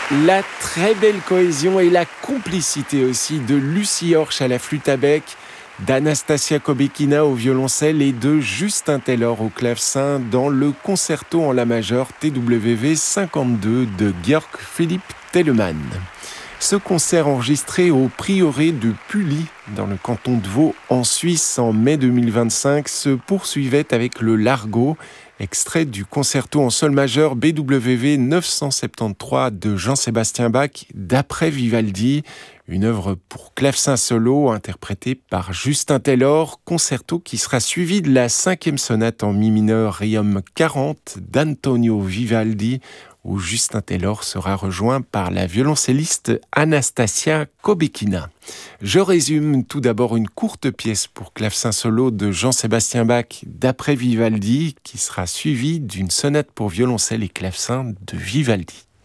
La très belle cohésion et la complicité aussi de Lucie Horch à la flûte à bec, d'Anastasia Kobekina au violoncelle et de Justin Taylor au clavecin dans le concerto en la majeure TWV 52 de Georg Philipp Telemann. Ce concert enregistré au prieuré de Pully, dans le canton de Vaud, en Suisse, en mai 2025, se poursuivait avec le Largo, extrait du concerto en sol majeur BWV 973 de Jean-Sébastien Bach, d'après Vivaldi, une œuvre pour clavecin solo interprétée par Justin Taylor, concerto qui sera suivi de la 5e sonate en mi mineur Requiem 40 d'Antonio Vivaldi, où Justin Taylor sera rejoint par la violoncelliste Anastasia Kobekina. Je résume tout d'abord une courte pièce pour clavecin solo de Jean-Sébastien Bach d'après Vivaldi, qui sera suivie d'une sonate pour violoncelle et clavecin de Vivaldi.